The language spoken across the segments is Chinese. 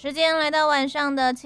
时间来到晚上的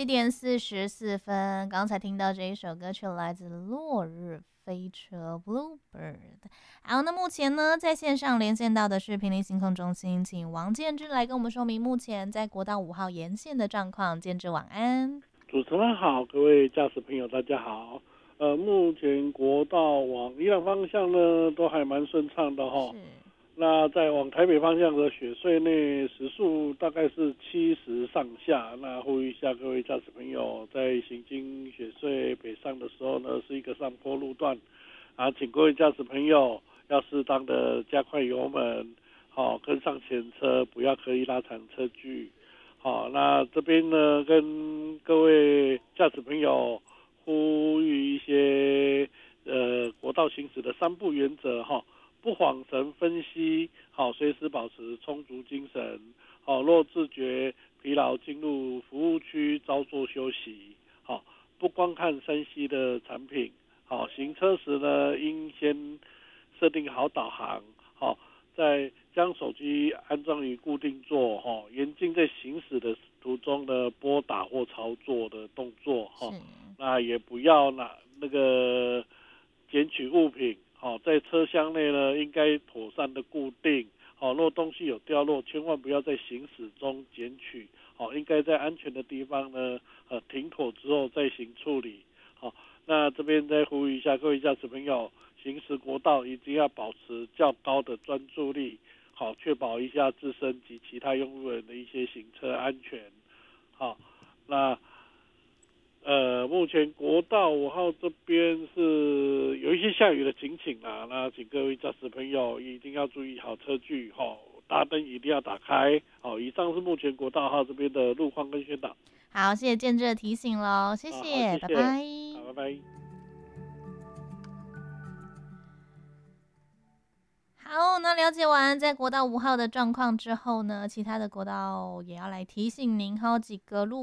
7:44，刚才听到这一首歌曲来自落日飞车 Bluebird。好，那目前呢，在线上连线到的是屏林星空中心，请王建志来跟我们说明目前在国道5号沿线的状况。建志晚安。 主持人好，各位驾驶朋友大家好。目前国道往宜兰方向呢都还蛮顺畅的哈。 是。 那在往台北方向的雪隧内时速大概是70上下。那呼吁一下各位驾驶朋友，在行经雪隧北上的时候呢，是一个上坡路段啊，请各位驾驶朋友要适当的加快油门，好，跟上前车，不要刻意拉长车距。好，那这边呢，跟各位驾驶朋友呼吁一些国道行驶的3不原则哈，不晃神分析，好，随时保持充足精神，好，若自觉疲劳进入服务区稍作休息，好，不光看3C 的产品，好，行车时呢应先设定好导航，好。在将手机安装于固定座，严禁在行驶的途中呢拨打或操作的动作，那也不要拿那个捡取物品，在车厢内呢应该妥善的固定，若东西有掉落，千万不要在行驶中捡取，应该在安全的地方呢停妥之后再行处理，那这边再呼吁一下各位驾驶朋友，行驶国道一定要保持较高的专注力，好，确保一下自身及其他用路人的一些行车安全。好，那目前国道5号这边是有一些下雨的情形啦，那请各位驾驶朋友一定要注意好车距，大灯一定要打开。好，以上是目前国道5号这边的路况跟宣导。 好，谢谢建志的提醒咯，谢好， 谢， 谢谢， 拜拜。 好，拜拜。 好，那了解完在国道5号的状况之后呢，其他的国道也要来提醒您，还有几个路